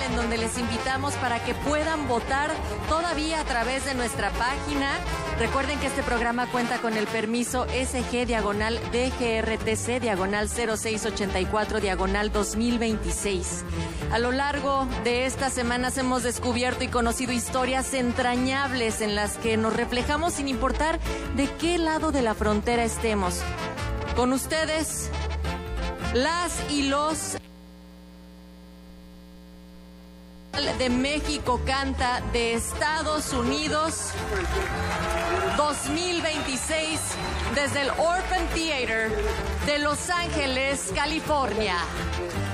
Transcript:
en donde les invitamos para que puedan votar todavía a través de nuestra página. Recuerden que este programa cuenta con el permiso SG-DGRTC/0684/2026. A lo largo de estas semanas hemos descubierto y conocido historias entrañables en las que nos reflejamos sin importar de qué lado de la frontera estemos. Con ustedes, las y los de México canta de Estados Unidos 2026 desde el Orphan Theater de Los Ángeles, California.